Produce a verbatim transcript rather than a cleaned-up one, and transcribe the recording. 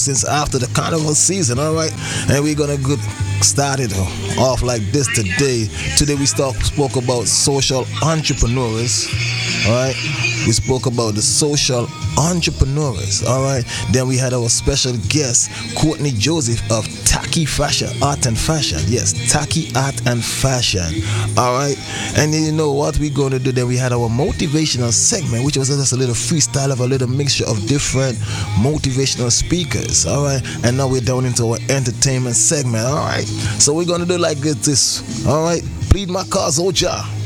since after the carnival season, all right? And we're gonna get started off like this today. Today we start, spoke about social entrepreneurs, all right? We spoke about the social entrepreneurs, all right? Then we had our special guest, Courtney Joseph of Tacky Fashion, Art and Fashion. Yes, Tacky Art and Fashion, all right? And then you know what we're going to do? Then we had our motivational segment, which was just a little freestyle of a little mixture of different motivational speakers, all right? And now we're down into our entertainment segment, all right? So we're going to do like this, all right? Plead my cause, oh Jah.